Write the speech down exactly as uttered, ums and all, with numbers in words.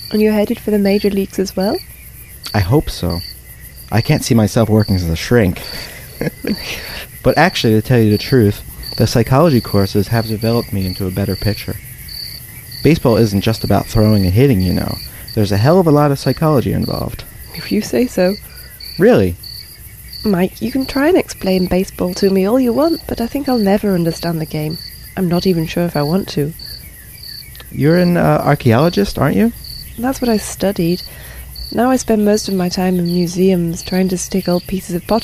And you're headed for the major leagues as well? I hope so. I can't see myself working as a shrink. But actually, to tell you the truth, the psychology courses have developed me into a better pitcher. Baseball isn't just about throwing and hitting, you know. There's a hell of a lot of psychology involved. If you say so. Really? Mike, you can try and explain baseball to me all you want, but I think I'll never understand the game. I'm not even sure if I want to. You're an uh, archaeologist, aren't you? That's what I studied. Now I spend most of my time in museums trying to stick old pieces of pottery